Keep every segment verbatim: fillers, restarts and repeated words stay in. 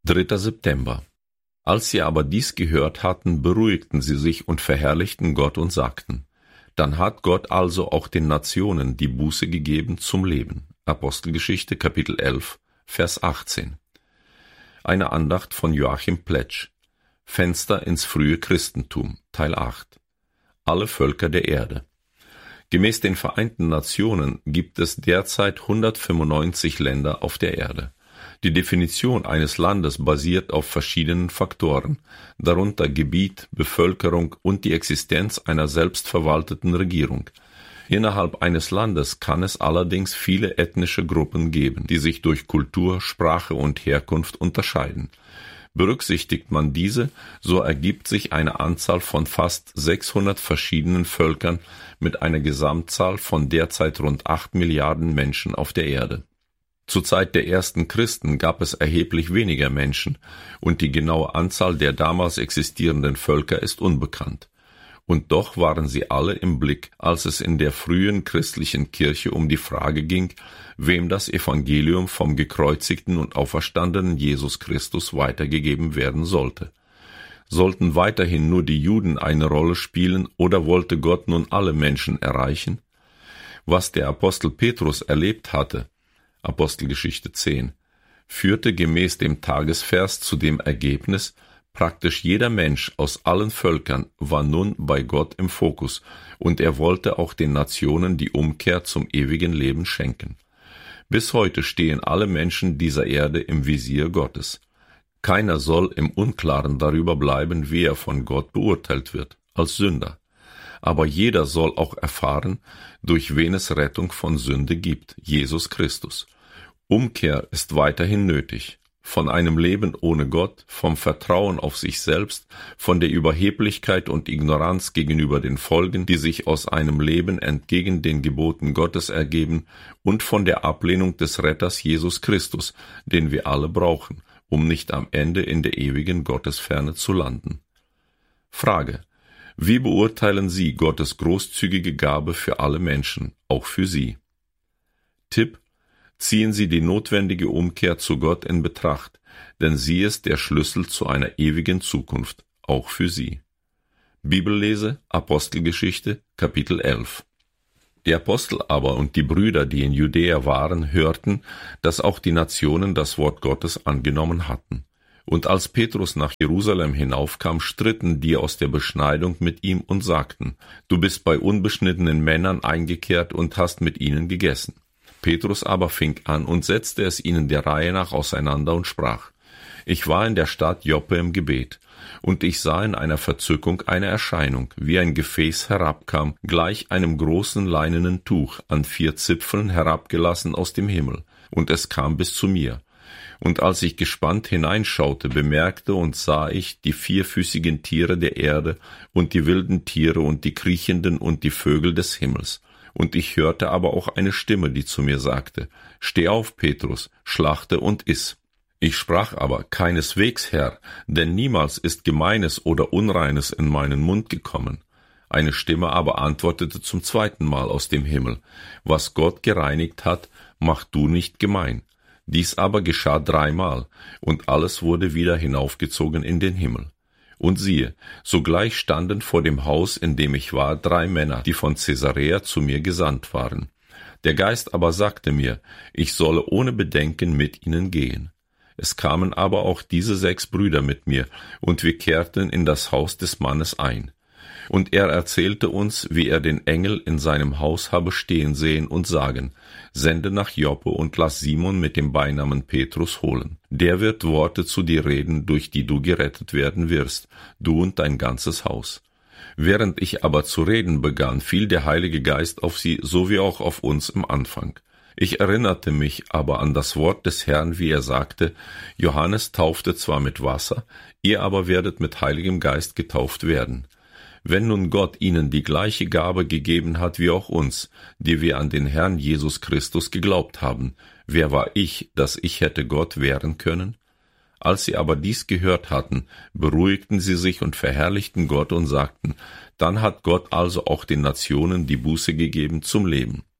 dritter September. Als sie aber dies gehört hatten, beruhigten sie sich und verherrlichten Gott und sagten: Dann hat Gott also auch den Nationen die Buße gegeben zum Leben. Apostelgeschichte, Kapitel elf, Vers achtzehn. Eine Andacht von Joachim Pletsch. Fenster ins frühe Christentum, Teil acht. Alle Völker der Erde. Gemäß den Vereinten Nationen gibt es derzeit hundertfünfundneunzig Länder auf der Erde. Die Definition eines Landes basiert auf verschiedenen Faktoren, darunter Gebiet, Bevölkerung und die Existenz einer selbstverwalteten Regierung. Innerhalb eines Landes kann es allerdings viele ethnische Gruppen geben, die sich durch Kultur, Sprache und Herkunft unterscheiden. Berücksichtigt man diese, so ergibt sich eine Anzahl von fast sechshundert verschiedenen Völkern mit einer Gesamtzahl von derzeit rund acht Milliarden Menschen auf der Erde. Zur Zeit der ersten Christen gab es erheblich weniger Menschen, und die genaue Anzahl der damals existierenden Völker ist unbekannt. Und doch waren sie alle im Blick, als es in der frühen christlichen Kirche um die Frage ging, wem das Evangelium vom gekreuzigten und auferstandenen Jesus Christus weitergegeben werden sollte. Sollten weiterhin nur die Juden eine Rolle spielen, oder wollte Gott nun alle Menschen erreichen? Was der Apostel Petrus erlebt hatte, Apostelgeschichte zehn, führte gemäß dem Tagesvers zu dem Ergebnis, praktisch jeder Mensch aus allen Völkern war nun bei Gott im Fokus, und er wollte auch den Nationen die Umkehr zum ewigen Leben schenken. Bis heute stehen alle Menschen dieser Erde im Visier Gottes. Keiner soll im Unklaren darüber bleiben, wie er von Gott beurteilt wird, als Sünder. Aber jeder soll auch erfahren, durch wen es Rettung von Sünde gibt, Jesus Christus. Umkehr ist weiterhin nötig. Von einem Leben ohne Gott, vom Vertrauen auf sich selbst, von der Überheblichkeit und Ignoranz gegenüber den Folgen, die sich aus einem Leben entgegen den Geboten Gottes ergeben, und von der Ablehnung des Retters Jesus Christus, den wir alle brauchen, um nicht am Ende in der ewigen Gottesferne zu landen. Frage: Wie beurteilen Sie Gottes großzügige Gabe für alle Menschen, auch für Sie? Tipp: Ziehen Sie die notwendige Umkehr zu Gott in Betracht, denn sie ist der Schlüssel zu einer ewigen Zukunft, auch für Sie. Bibellese, Apostelgeschichte, Kapitel elf. Die Apostel aber und die Brüder, die in Judäa waren, hörten, dass auch die Nationen das Wort Gottes angenommen hatten. Und als Petrus nach Jerusalem hinaufkam, stritten die aus der Beschneidung mit ihm und sagten: Du bist bei unbeschnittenen Männern eingekehrt und hast mit ihnen gegessen. Petrus aber fing an und setzte es ihnen der Reihe nach auseinander und sprach: Ich war in der Stadt Joppe im Gebet, und ich sah in einer Verzückung eine Erscheinung, wie ein Gefäß herabkam, gleich einem großen leinenen Tuch, an vier Zipfeln herabgelassen aus dem Himmel, und es kam bis zu mir. Und als ich gespannt hineinschaute, bemerkte und sah ich die vierfüßigen Tiere der Erde und die wilden Tiere und die kriechenden und die Vögel des Himmels. Und ich hörte aber auch eine Stimme, die zu mir sagte: Steh auf, Petrus, schlachte und iss. Ich sprach aber: Keineswegs, Herr, denn niemals ist Gemeines oder Unreines in meinen Mund gekommen. Eine Stimme aber antwortete zum zweiten Mal aus dem Himmel: Was Gott gereinigt hat, mach du nicht gemein. Dies aber geschah dreimal, und alles wurde wieder hinaufgezogen in den Himmel. Und siehe, sogleich standen vor dem Haus, in dem ich war, drei Männer, die von Caesarea zu mir gesandt waren. Der Geist aber sagte mir, ich solle ohne Bedenken mit ihnen gehen. Es kamen aber auch diese sechs Brüder mit mir, und wir kehrten in das Haus des Mannes ein. Und er erzählte uns, wie er den Engel in seinem Haus habe stehen sehen und sagen: Sende nach Joppe und lass Simon mit dem Beinamen Petrus holen. Der wird Worte zu dir reden, durch die du gerettet werden wirst, du und dein ganzes Haus. Während ich aber zu reden begann, fiel der Heilige Geist auf sie, so wie auch auf uns im Anfang. Ich erinnerte mich aber an das Wort des Herrn, wie er sagte: Johannes taufte zwar mit Wasser, ihr aber werdet mit Heiligem Geist getauft werden. Wenn nun Gott ihnen die gleiche Gabe gegeben hat wie auch uns, die wir an den Herrn Jesus Christus geglaubt haben, wer war ich, dass ich hätte Gott wehren können? Als sie aber dies gehört hatten, beruhigten sie sich und verherrlichten Gott und sagten: Dann hat Gott also auch den Nationen die Buße gegeben zum Leben.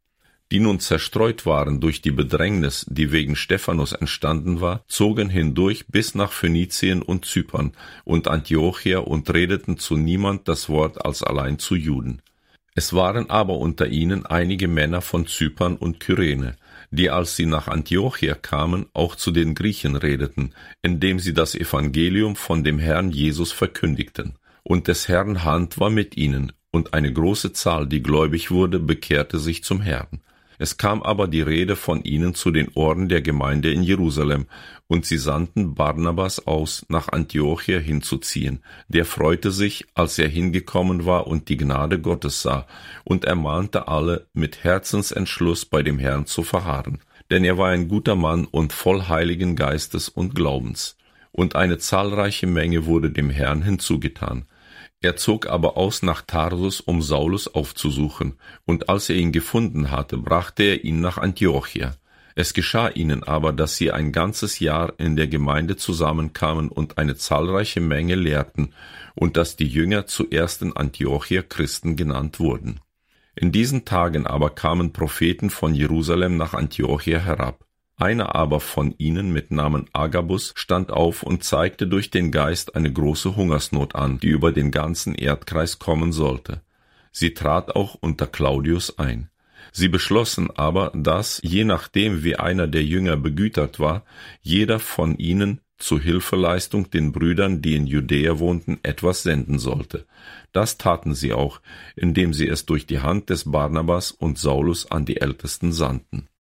die nun zerstreut waren durch die Bedrängnis, die wegen Stephanus entstanden war, zogen hindurch bis nach Phönizien und Zypern und Antiochia und redeten zu niemand das Wort als allein zu Juden. Es waren aber unter ihnen einige Männer von Zypern und Kyrene, die, als sie nach Antiochia kamen, auch zu den Griechen redeten, indem sie das Evangelium von dem Herrn Jesus verkündigten. Und des Herrn Hand war mit ihnen, und eine große Zahl, die gläubig wurde, bekehrte sich zum Herrn. Es kam aber die Rede von ihnen zu den Ohren der Gemeinde in Jerusalem, und sie sandten Barnabas aus, nach Antiochia hinzuziehen. Der freute sich, als er hingekommen war und die Gnade Gottes sah, und ermahnte alle, mit Herzensentschluss bei dem Herrn zu verharren. Denn er war ein guter Mann und voll Heiligen Geistes und Glaubens. Und eine zahlreiche Menge wurde dem Herrn hinzugetan. Er zog aber aus nach Tarsus, um Saulus aufzusuchen, und als er ihn gefunden hatte, brachte er ihn nach Antiochia. Es geschah ihnen aber, dass sie ein ganzes Jahr in der Gemeinde zusammenkamen und eine zahlreiche Menge lehrten, und dass die Jünger zuerst in Antiochia Christen genannt wurden. In diesen Tagen aber kamen Propheten von Jerusalem nach Antiochia herab. Einer aber von ihnen mit Namen Agabus stand auf und zeigte durch den Geist eine große Hungersnot an, die über den ganzen Erdkreis kommen sollte. Sie trat auch unter Claudius ein. Sie beschlossen aber, dass, je nachdem wie einer der Jünger begütert war, jeder von ihnen zu Hilfeleistung den Brüdern, die in Judäa wohnten, etwas senden sollte. Das taten sie auch, indem sie es durch die Hand des Barnabas und Saulus an die Ältesten sandten.